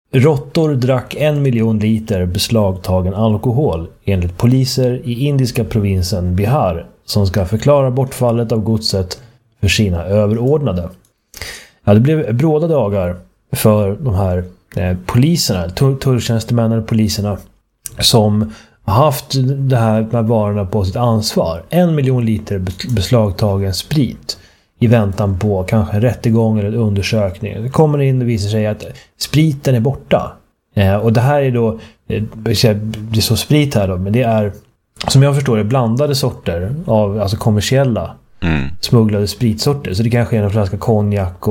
Råttor drack 1 miljon liter beslagtagen alkohol enligt poliser i indiska provinsen Bihar som ska förklara bortfallet av godset för sina överordnade. Ja, det blev bråda dagar för de här poliserna, tulltjänstemännen och poliserna som har haft de här varorna på sitt ansvar. 1 miljon liter beslagtagen sprit i väntan på kanske en rättegång eller en undersökning. Det kommer in och visar sig att spriten är borta. Och det här är då, det är så sprit här då, men det är, som jag förstår det, blandade sorter av, alltså kommersiella smugglade spritsorter. Så det kanske är en flaska konjak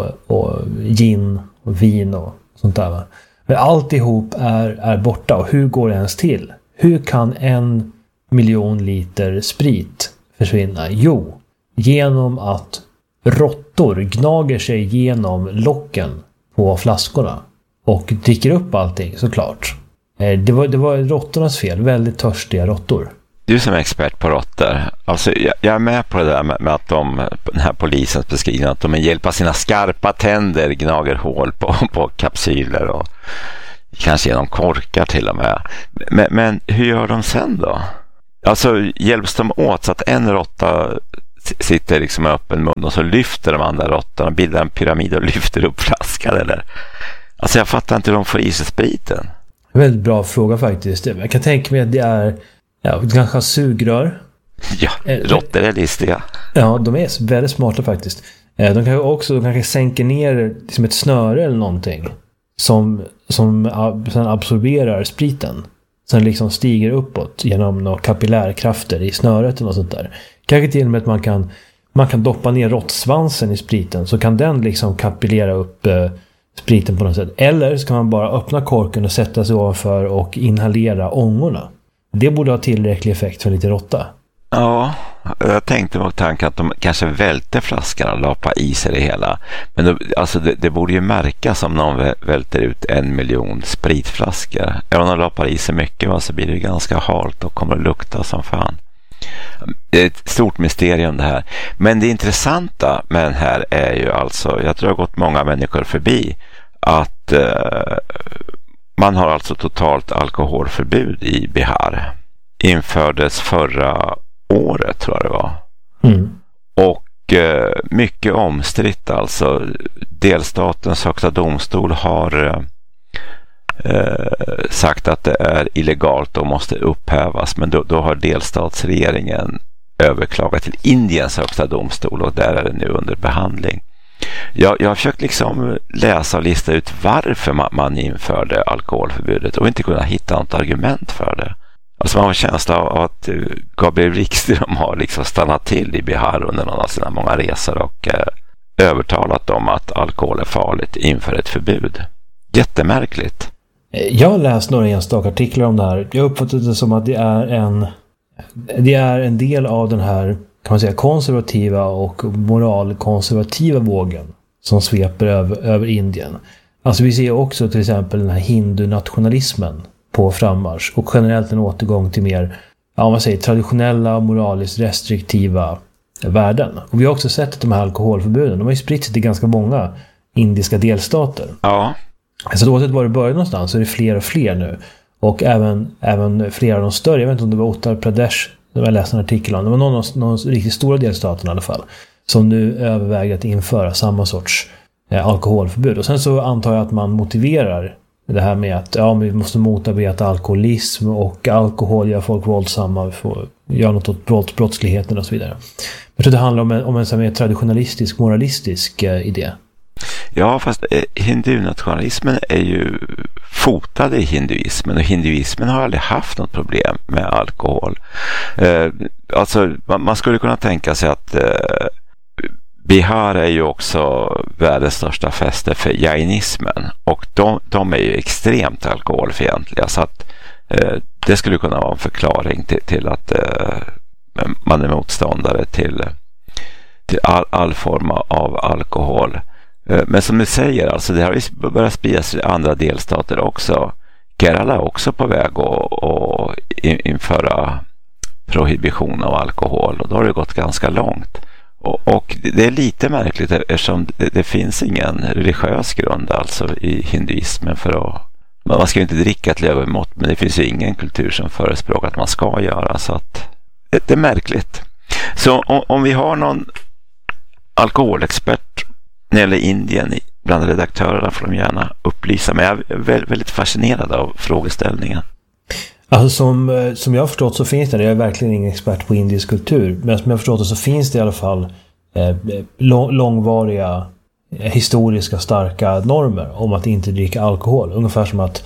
och gin och vin och sånt där, va? Men alltihop är borta. Och hur går det ens till? Hur kan 1 miljon liter sprit försvinna? Jo, genom att råttor gnager sig genom locken på flaskorna och dricker upp allting, såklart. Det var råttornas fel. Väldigt törstiga råttor. Du som är expert på råttor, alltså jag är med på det där med att den här polisens beskrivning att de med hjälp av sina skarpa tänder gnager hål på kapsyler och kanske genom korkar till och med. Men hur gör de sen då? Alltså hjälps de åt så att en råtta sitter liksom med öppen mun och så lyfter de andra råttorna, bildar en pyramid och lyfter upp flaskan, eller? Alltså jag fattar inte hur de får i sig spriten. Väldigt bra fråga faktiskt. Jag kan tänka mig att det är kanske sugrör. Ja, råttor är listiga. Ja, de är väldigt smarta faktiskt. De kanske sänker ner liksom ett snöre eller någonting som sen absorberar spriten. Sen liksom stiger uppåt genom några kapillärkrafter i snöret eller något sånt där. Kanske till och med att man kan doppa ner råttsvansen i spriten, så kan den liksom kapillera upp spriten på något sätt. Eller så kan man bara öppna korken och sätta sig ovanför och inhalera ångorna. Det borde ha tillräcklig effekt för lite råtta. Ja, jag tänkte på tanken att de kanske välter flaskan och lapar i sig det hela. Men alltså det borde ju märkas om någon välter ut 1 miljon spritflaskor. Även om de lapar i sig mycket, så blir det ganska halt och kommer att lukta som fan. Det är ett stort mysterium det här. Men det intressanta med den här är ju alltså, jag tror det har gått många människor förbi, att man har alltså totalt alkoholförbud i Bihar. Infördes förra året, tror jag det var. Och mycket omstritt alltså. Delstatens högsta domstol har sagt att det är illegalt och måste upphävas, men då har delstatsregeringen överklagat till Indiens högsta domstol och där är det nu under behandling. Jag har försökt liksom läsa och lista ut varför man införde alkoholförbudet och inte kunna hitta något argument för det. Alltså man har en känsla av att Gabriel Wikström har liksom stannat till i Bihar under någon av sina många resor och övertalat dem att alkohol är farligt inför ett förbud. Jättemärkligt. Jag har läst några enstaka artiklar om det här. Jag uppfattar det som att det är en del av den här, kan man säga, konservativa och moralkonservativa vågen som sveper över Indien. Alltså vi ser också till exempel den här hindunationalismen på frammarsch och generellt en återgång till mer, man säger, traditionella, moraliskt restriktiva värden. Och vi har också sett att de här alkoholförbuden, de har ju spritt sig till ganska många indiska delstater. Ja. Så oavsett var det började någonstans så är det fler och fler nu. Och även flera av de större, jag vet inte om det var Uttar Pradesh, jag läste en artikel om, det var någon riktigt stora delstaten i alla fall, som nu överväger att införa samma sorts alkoholförbud. Och sen så antar jag att man motiverar det här med att vi måste motarbeta alkoholism och alkohol gör folk våldsamma, gör något åt brottsligheten och så vidare. Jag tror det handlar om en mer traditionalistisk, moralistisk idé. Ja, fast hindunationalismen är ju fotad i hinduismen och hinduismen har aldrig haft något problem med alkohol. Alltså man skulle kunna tänka sig att Bihar är ju också världens största fäste för jainismen och de är ju extremt alkoholfientliga, så att det skulle kunna vara en förklaring till att man är motståndare till all form av alkohol. Men som du säger, alltså det har ju börjat spridas i andra delstater också. Kerala är också på väg att införa prohibition av alkohol och då har det gått ganska långt. Och det är lite märkligt eftersom det finns ingen religiös grund alltså i hinduismen för att man ska ju inte dricka ett övermått, men det finns ju ingen kultur som förespråkar att man ska göra, så att det är märkligt. Så om vi har någon alkoholexpert när det gäller Indien bland redaktörerna får de gärna upplysa mig. Jag är väldigt fascinerad av frågeställningen. Alltså som jag har förstått så finns det, jag är verkligen ingen expert på indisk kultur, men som jag har förstått det så finns det i alla fall långvariga historiska starka normer om att inte dricka alkohol. Ungefär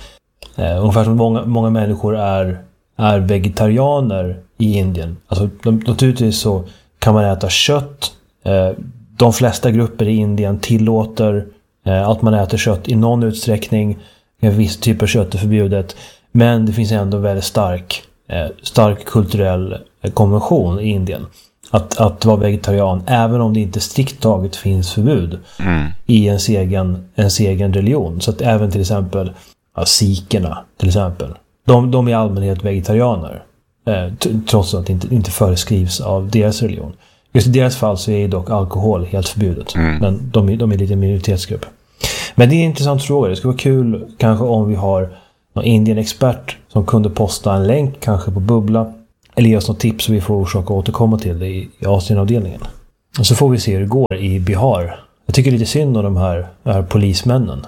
som många människor är vegetarianer i Indien. Alltså naturligtvis så kan man äta kött. De flesta grupper i Indien tillåter att man äter kött i någon utsträckning. En viss typ av kött är förbjudet. Men det finns ändå väldigt stark kulturell konvention i Indien. Att vara vegetarian, även om det inte strikt taget finns förbud i ens egen religion. Så att även till exempel sikherna till exempel. De är i allmänhet vegetarianer. Trots att det inte föreskrivs av deras religion. Just i deras fall så är dock alkohol helt förbjudet. Men de är lite minoritetsgrupp. Men det är en intressant fråga. Det skulle vara kul kanske om vi har någon Indien-expert som kunde posta en länk kanske på Bubbla. Eller ge oss något tips så vi får försöka återkomma till det i Asienavdelningen. Och så får vi se hur det går i Bihar. Jag tycker lite synd om de här polismännen.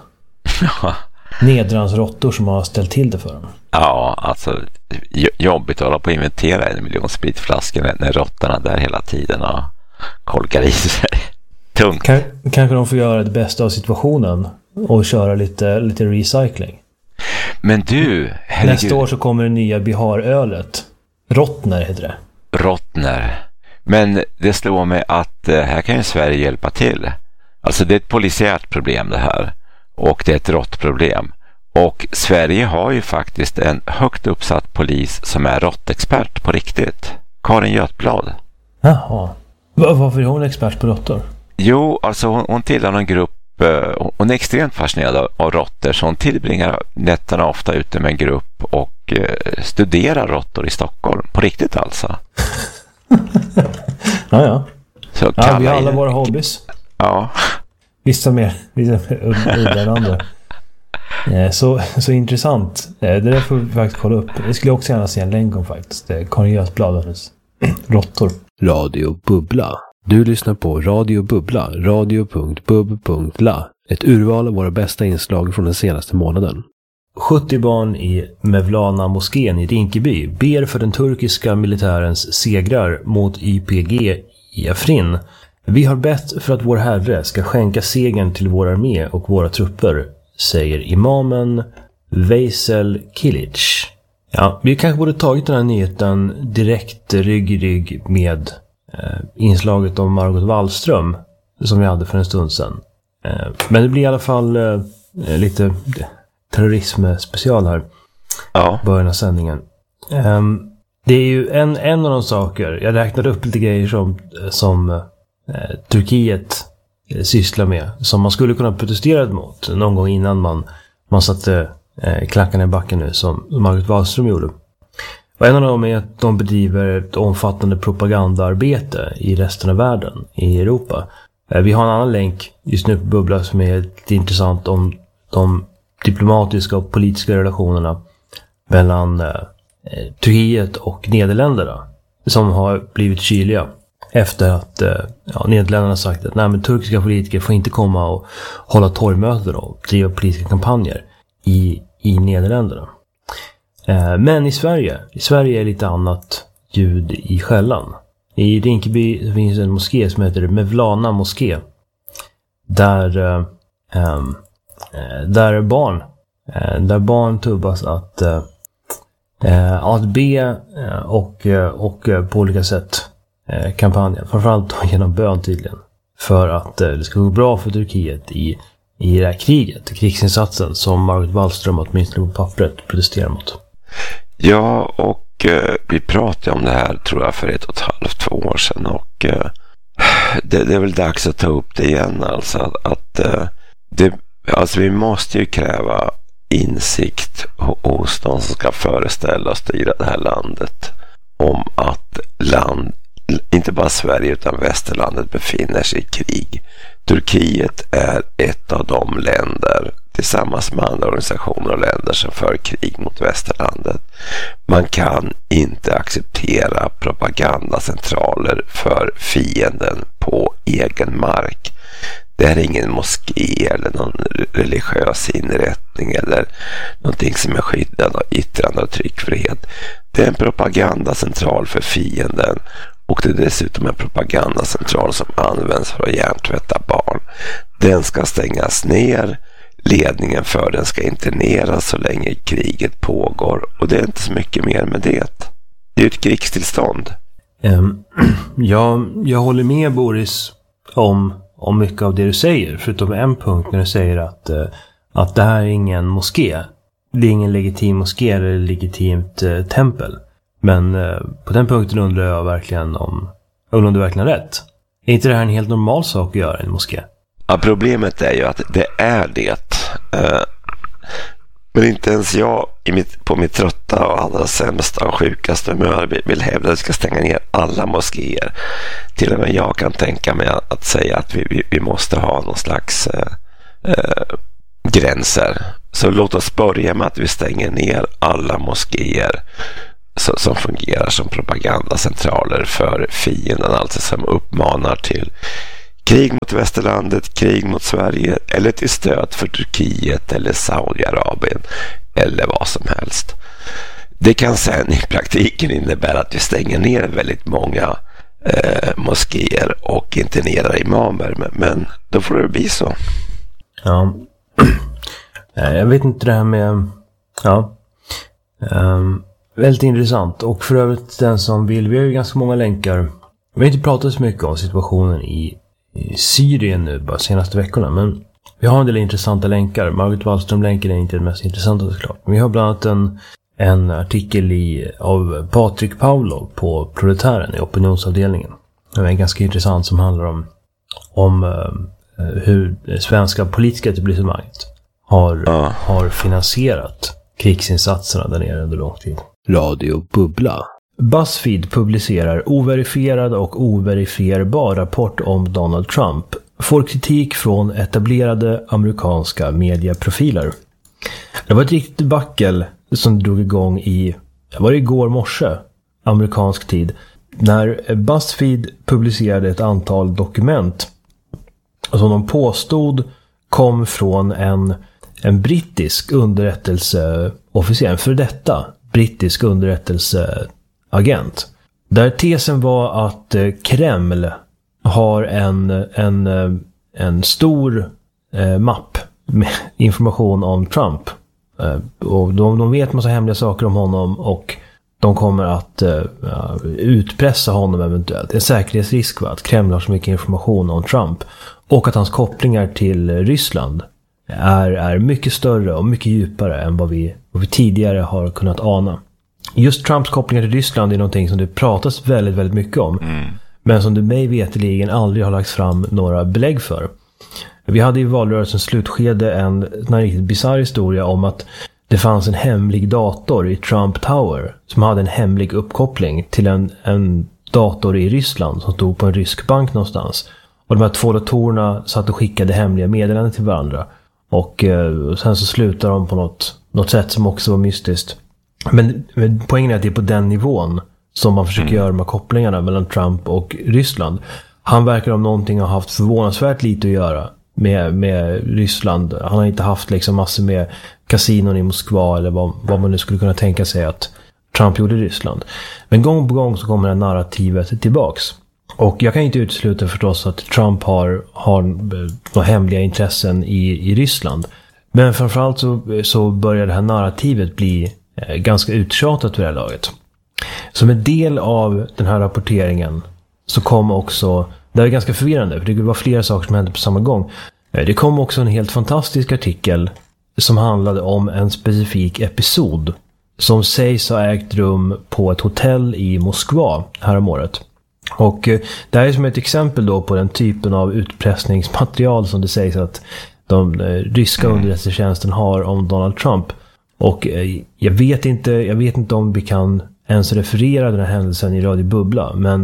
Nedrans råttor som har ställt till det för dem. Ja, alltså jobbigt att hålla på att inventera 1 miljon spritflaskor när råttorna där hela tiden och kolkar i sig. Tungt. Kanske de får göra det bästa av situationen och köra lite recycling. Men du, herregud. Nästa år så kommer det nya Bihar-ölet. Rottner heter det. Rottner. Men det slår mig att här kan ju Sverige hjälpa till. Alltså det är ett polisiärt problem det här. Och det är ett råttproblem. Och Sverige har ju faktiskt en högt uppsatt polis som är råttexpert på riktigt. Karin Götblad. Jaha. Varför är hon expert på råttor? Jo, alltså hon tillhör någon grupp. Hon är extremt fascinerad av råttor, så hon tillbringar nätterna ofta ute med en grupp och studerar råttor i Stockholm. På riktigt alltså. Ja. Så vi har alla våra hobbies. Ja. Vissa mer udda än andra. Så intressant. Det där får vi faktiskt kolla upp. Det skulle jag också gärna se en länk om faktiskt. Karin Götbladens råttor. Radio Bubbla. Du lyssnar på Radio Bubbla, radio.bub.la. Ett urval av våra bästa inslag från den senaste månaden. 70 barn i Mevlana moskén i Rinkeby ber för den turkiska militärens segrar mot YPG i Afrin. Vi har bett för att vår Herre ska skänka segern till vår armé och våra trupper, säger imamen Veysel Kilic. Ja, vi kanske borde tagit den här nyheten direkt rygg i rygg med inslaget om Margot Wallström som vi hade för en stund sedan. Men det blir i alla fall lite terrorism-special här. Ja. Början av sändningen. Det är ju en av de saker, jag räknade upp lite grejer som Turkiet sysslar med, som man skulle kunna protestera mot någon gång innan man satte klackarna i backen nu, som Margot Wallström gjorde. Och en av dem är att de bedriver ett omfattande propagandaarbete i resten av världen, i Europa. Vi har en annan länk just nu på Bubbla som är lite intressant om de diplomatiska och politiska relationerna mellan Turkiet och Nederländerna, som har blivit kyliga efter att Nederländerna sagt att nej, men turkiska politiker får inte komma och hålla torgmöten och driva politiska kampanjer i Nederländerna. Men i Sverige är lite annat ljud i skällan. I Rinkeby finns en moské som heter Mevlana moské. Där barn tubbas att be och på olika sätt kampanjer. Framförallt genom bön tydligen. För att det ska gå bra för Turkiet i det här krigsinsatsen som Margot Wallström åtminstone på pappret protesterar mot. Ja, och vi pratade om det här tror jag för 1,5-2 år sedan, och det är väl dags att ta upp det igen, alltså alltså vi måste ju kräva insikt hos de som ska föreställa och styra det här landet om att inte bara Sverige utan västerlandet befinner sig i krig. Turkiet är ett av de länder tillsammans med andra organisationer och länder som för krig mot västerlandet. Man kan inte acceptera propagandacentraler för fienden på egen mark. Det är ingen moské eller någon religiös inrättning eller någonting som är skyddad av yttrande- och tryckfrihet. Det är en propagandacentral för fienden och det är dessutom en propagandacentral som används för att hjärntvätta barn. Den ska stängas ner, ledningen för den ska interneras så länge kriget pågår och det är inte så mycket mer med det. Det är ett krigstillstånd. Jag håller med Boris om mycket av det du säger, förutom en punkt när du säger att det här är ingen moské. Det är ingen legitim moské eller legitimt tempel. Men på den punkten undrar jag verkligen om du verkligen rätt. Är inte det här en helt normal sak att göra i en moské? Ja, problemet är ju att det är det. Men inte ens jag på mitt trötta och allra sämsta och sjukaste humör vill hävda att vi ska stänga ner alla moskéer. Till och med jag kan tänka mig att säga att vi måste ha någon slags gränser. Så låt oss börja med att vi stänger ner alla moskéer som fungerar som propagandacentraler för fienden, alltså som uppmanar till krig mot västerlandet, krig mot Sverige eller till stöd för Turkiet eller Saudiarabien eller vad som helst. Det kan sen i praktiken innebära att vi stänger ner väldigt många moskéer och internerar imamer, men då får det bli så. Ja. Jag vet inte det här med... Ja. Väldigt intressant. Och för övrigt den som vill, vi har ju ganska många länkar. Vi har inte pratat så mycket om situationen i Syrien nu bara senaste veckorna, men vi har en del intressanta länkar. Margot Wallström-länken är inte den mest intressanta såklart. Vi har bland annat en artikel av Patrik Paulov på Proletären i opinionsavdelningen. Det är ganska intressant som handlar om hur det svenska politiska etablissemanget har finansierat krigsinsatserna där nere under lång tid. Radio Bubbla. BuzzFeed publicerar overifierad och overifierbar rapport om Donald Trump. Får kritik från etablerade amerikanska medieprofiler. Det var ett riktigt backel som drog igång igår morse, amerikansk tid, när BuzzFeed publicerade ett antal dokument som de påstod kom från en brittisk underrättelseofficer, en för detta brittisk underrättelseagent. Där tesen var att Kreml har en stor mapp med information om Trump. Och de vet massa hemliga saker om honom och de kommer att utpressa honom eventuellt. En säkerhetsrisk var att Kreml har så mycket information om Trump och att hans kopplingar till Ryssland är mycket större och mycket djupare än vad vi tidigare har kunnat ana. Just Trumps kopplingar till Ryssland är någonting som det pratas väldigt, väldigt mycket om. Men som det mig veteligen aldrig har lagts fram några belägg för. Vi hade i valrörelsens slutskede en riktigt bizarr historia om att det fanns en hemlig dator i Trump Tower som hade en hemlig uppkoppling till en dator i Ryssland som stod på en rysk bank någonstans. Och de här två datorerna satt och skickade hemliga meddelanden till varandra. Och sen så slutar de på något sätt som också var mystiskt. Men poängen är att det är på den nivån som man försöker göra de här kopplingarna mellan Trump och Ryssland. Han verkar om någonting ha haft förvånansvärt lite att göra med Ryssland. Han har inte haft liksom massor med kasinon i Moskva eller vad man nu skulle kunna tänka sig att Trump gjorde i Ryssland. Men gång på gång så kommer det här narrativet tillbaks. Och jag kan inte utesluta förstås att Trump har några hemliga intressen i Ryssland. Men framförallt så börjar det här narrativet bli ganska uttjatat för det här laget. Som en del av den här rapporteringen så kom också, det är ganska förvirrande för det var flera saker som hände på samma gång. Det kom också en helt fantastisk artikel som handlade om en specifik episod som sägs ha ägt rum på ett hotell i Moskva häromåret. Och det här är som ett exempel då på den typen av utpressningsmaterial som det sägs att de ryska underrättelsetjänsten har om Donald Trump. Och jag vet inte om vi kan ens referera den här händelsen i Radio Bubbla, men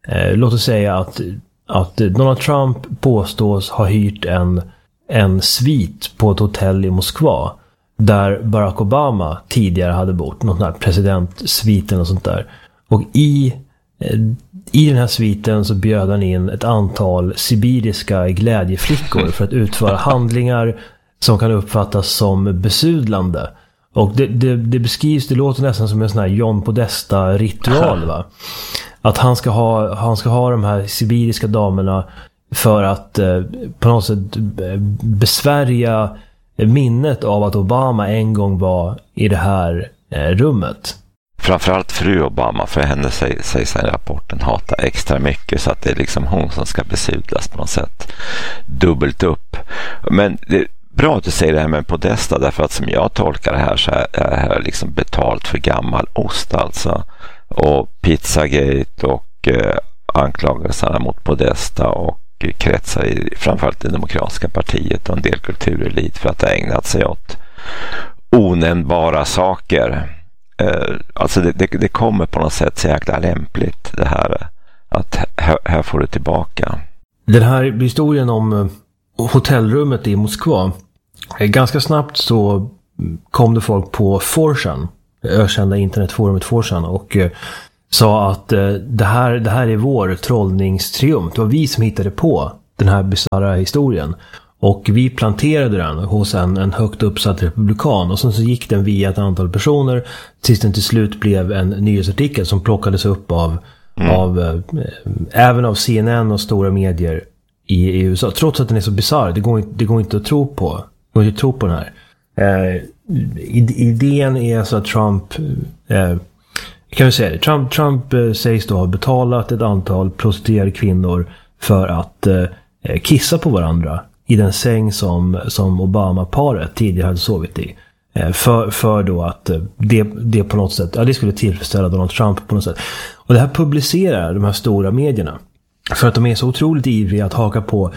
låt oss säga att Donald Trump påstås ha hyrt en svit på ett hotell i Moskva där Barack Obama tidigare hade bott, någon sån här presidentsviten och sånt där. Och i den här sviten så bjöd han in ett antal sibiriska glädjeflickor för att utföra handlingar som kan uppfattas som besudlande. Och det beskrivs, det låter nästan som en sån här John Podesta-ritual, va? Att han ska ha de här sibiriska damerna för att på något sätt besvärja minnet av att Obama en gång var i det här rummet. Framförallt fru Obama, för henne sägs i rapporten hata extra mycket, så att det är liksom hon som ska besudlas på något sätt. Dubbelt upp. Men det är bra att du säger det här med Podesta, därför att som jag tolkar det här så är det här liksom betalt för gammal ost alltså. Och Pizzagate och anklagelserna mot Podesta och kretsar i framförallt det demokratiska partiet och en del kulturelit för att ha ägnat sig åt onämnbara saker. Alltså det kommer på något sätt så jäkla lämpligt det här att här får du tillbaka. Den här historien om hotellrummet i Moskva, ganska snabbt så kom det folk på 4chan, ökända internetforumet 4chan, och sa att det här är vår trollningstriumf. Det var vi som hittade på den här bizarra historien. Och vi planterade den hos en högt uppsatt republikan. Och sen så gick den via ett antal personer tills den till slut blev en nyhetsartikel som plockades upp även av CNN och stora medier i USA. Trots att den är så bizarr. Det går inte att tro på. Det går inte att tro på den här. Idén är alltså att Trump... kan vi säga det? Trump sägs då ha betalat ett antal prostituerade kvinnor för att kissa på varandra i den säng som Obama-paret tidigare hade sovit i. För då att det på något sätt, det skulle tillfredsställa Donald Trump på något sätt. Och det här publicerar de här stora medierna. För att de är så otroligt ivriga att haka på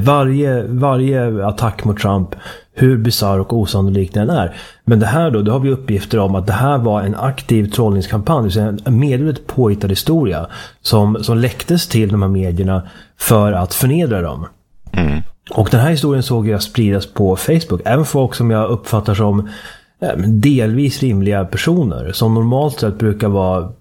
varje attack mot Trump, hur bizarr och osannolik den är. Men det här då har vi uppgifter om att det här var en aktiv trollningskampanj, så en medvetet påhittad historia som läcktes till de här medierna för att förnedra dem. Mm. Och den här historien såg jag spridas på Facebook. Även folk som jag uppfattar som delvis rimliga personer som normalt sett brukar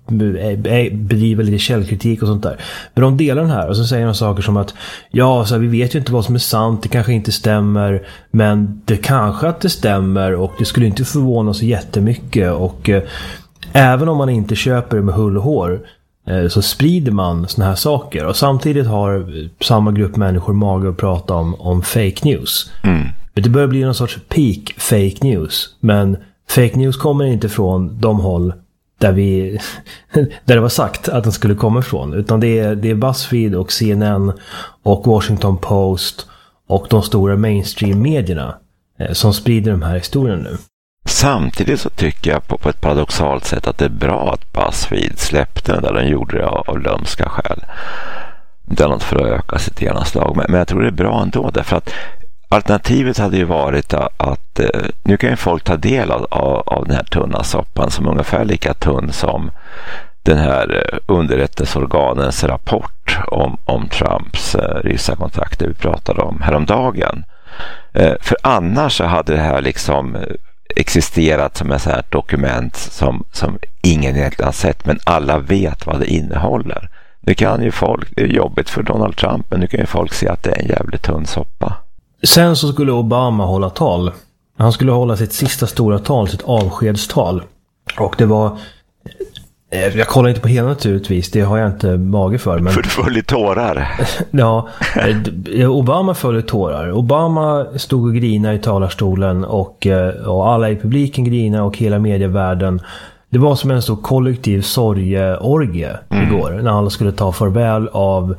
bedriva lite källkritik och sånt där. Men de delar den här och så säger de saker som att vi vet ju inte vad som är sant, det kanske inte stämmer, men det kanske att det stämmer och det skulle inte förvåna så jättemycket, och även om man inte köper det med hull och hår så sprider man såna här saker. Och samtidigt har samma grupp människor mage att prata om fake news. Mm. Det börjar bli någon sorts peak fake news. Men fake news kommer inte från de håll där det var sagt att den skulle komma ifrån. Utan det är BuzzFeed och CNN och Washington Post och de stora mainstream-medierna som sprider de här historierna nu. Samtidigt så tycker jag på ett paradoxalt sätt att det är bra att BuzzFeed släppte den där den gjorde det av lömska skäl. Det är något för att öka sitt genomslag. Men jag tror det är bra ändå, därför att alternativet hade ju varit att nu kan ju folk ta del av den här tunna soppan som är ungefär lika tunn som den här underrättelseorganens rapport om Trumps ryska kontakter vi pratade om häromdagen. För annars så hade det här liksom existerat som ett så här dokument som ingen egentligen har sett, men alla vet vad det innehåller. Nu kan ju folk, det är jobbigt för Donald Trump, men nu kan ju folk se att det är en jävligt tunn soppa. Sen så skulle Obama hålla tal. Han skulle hålla sitt sista stora tal, sitt avskedstal. Och det var... Jag kollar inte på hela naturligtvis, det har jag inte mage för. Men... För du föll i tårar. Ja, Obama föll i tårar. Obama stod och grinade i talarstolen och alla i publiken grinade och hela medievärlden. Det var som en stor kollektiv sorgeorgie igår när alla skulle ta farväl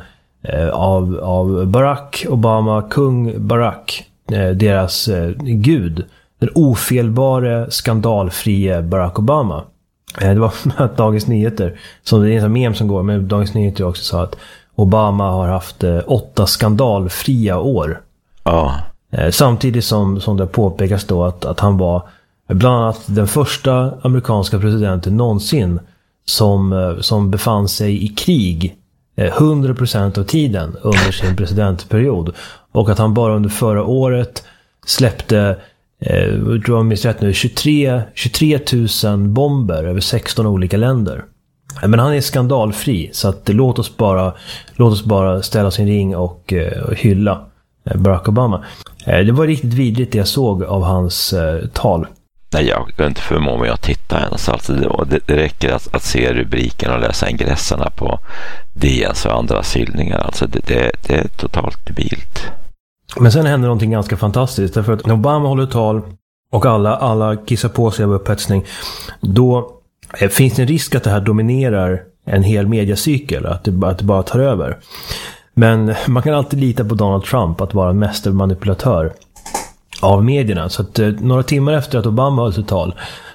av Barack Obama, kung Barack, deras gud, den ofelbare, skandalfrie Barack Obama. Det var Dagens Nyheter, som det är en mem som går, men Dagens Nyheter också sa att Obama har haft 8 skandalfria år. Ja. Samtidigt som det påpekas då att han var bland annat den första amerikanska presidenten någonsin som befann sig i krig 100% av tiden under sin presidentperiod. Och att han bara under förra året släppte, tror jag minns rätt nu, 23 000 bomber över 16 olika länder. Men han är skandalfri, så att låt oss bara ställa sin ring och hylla Barack Obama. Det var riktigt vidrigt det jag såg av hans tal. Nej, jag kan inte förmå mig att titta ens. Alltså det räcker att se rubriken och läsa ingresserna på DNs och andras hyllningar. Alltså det är totalt debilt. Men sen händer någonting ganska fantastiskt. Därför att när Obama håller tal och alla kissar på sig av upphetsning, då finns det en risk att det här dominerar en hel mediacykel. Att det bara tar över. Men man kan alltid lita på Donald Trump att vara en mästermanipulatör av medierna. Så att några timmar efter att Obama höll sitt tal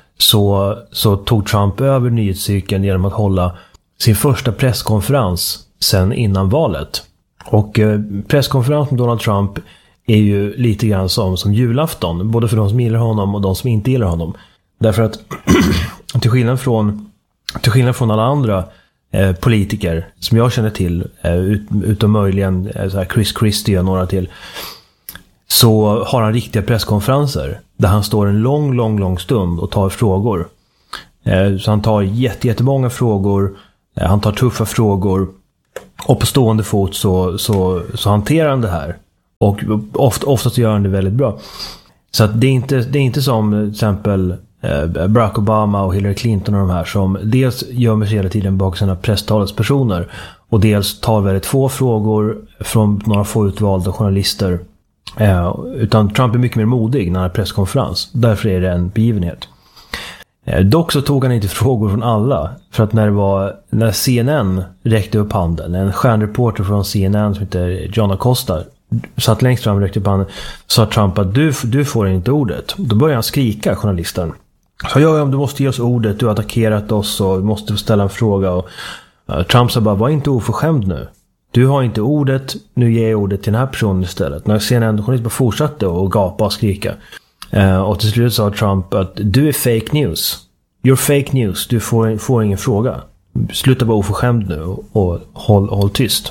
så tog Trump över nyhetscykeln genom att hålla sin första presskonferens sen innan valet. Och presskonferens med Donald Trump är ju lite grann som julafton, både för de som gillar honom och de som inte gillar honom. Därför att till skillnad från alla andra politiker som jag känner till, utom möjligen så här Chris Christie och några till, så har han riktiga presskonferenser där han står en lång stund och tar frågor. Så han tar jättemånga frågor, han tar tuffa frågor, och på stående fot så hanterar han det här. Och oftast gör han det väldigt bra. Så att det är inte som till exempel Barack Obama och Hillary Clinton och de här som dels gömmer sig hela tiden bakom sina presstalespersoner och dels tar väldigt få frågor från några få utvalda journalister. Utan Trump är mycket mer modig när han har presskonferens. Därför är det en begivenhet. Dock så tog han inte frågor från alla. För att när CNN räckte upp handen, en stjärnreporter från CNN som heter John Acosta satt längst fram och räckte upp handen, sa Trump att du får inte ordet. Då började han skrika, journalisten. Så ja, du måste ge oss ordet, du har attackerat oss och du måste ställa en fråga. Och Trump sa bara, var inte oförskämd nu. Du har inte ordet, nu ger jag ordet till den här personen istället. När CNN bara fortsatte att gapa och skrika. Och till slut sa Trump att du är fake news. You're fake news, du får ingen fråga. Sluta vara oförskämd nu och håll tyst.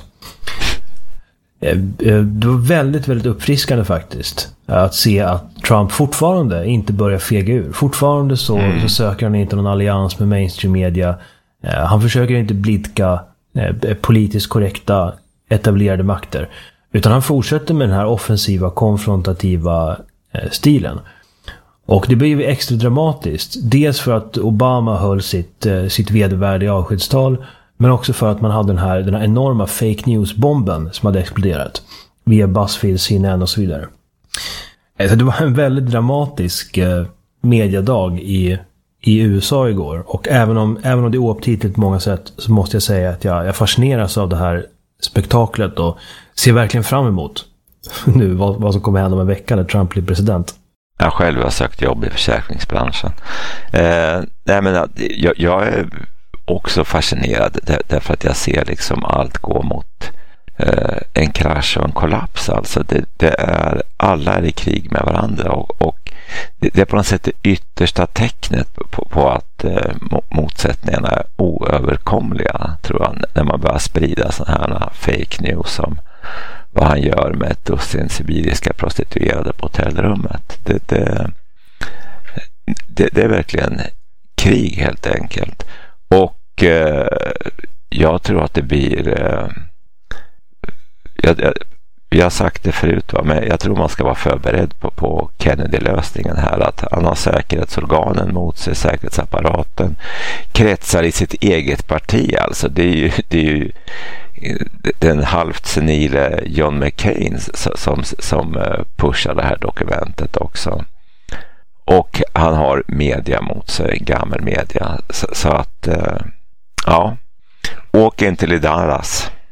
Det var väldigt, väldigt uppfriskande faktiskt att se att Trump fortfarande inte börjar fega ur. Fortfarande så söker han inte någon allians med mainstream media. Han försöker inte blidka politiskt korrekta etablerade makter, utan han fortsätter med den här offensiva, konfrontativa stilen. Och det blev extra dramatiskt. Dels för att Obama höll sitt vedervärdiga avskedstal, men också för att man hade den här enorma fake news-bomben som hade exploderat via BuzzFeed, CNN och så vidare. Så det var en väldigt dramatisk mediedag i USA igår. Och även om det är oaptitligt på många sätt, så måste jag säga att jag fascineras av det här spektaklet och ser verkligen fram emot nu vad som kommer hända om en vecka när Trump blir president. Jag själv har sökt jobb i försäkringsbranschen. Jag är också fascinerad därför att jag ser liksom allt gå mot en krasch och en kollaps. Alltså det är, alla är i krig med varandra och det är på något sätt det yttersta tecknet på att motsättningarna är oöverkomliga, tror jag, när man börjar sprida sådana här fake news som vad han gör med ett dussin sibiriska prostituerade på hotellrummet. Det är verkligen krig helt enkelt. Och jag tror att det blir jag har sagt det förut, men jag tror man ska vara förberedd på Kennedy-lösningen här, att han har säkerhetsorganen mot sig, säkerhetsapparaten kretsar i sitt eget parti. Alltså det är ju den halvt senile John McCain som pushar det här dokumentet också. Och han har media mot sig, gammal media. Så att, ja, åk in till Dallas.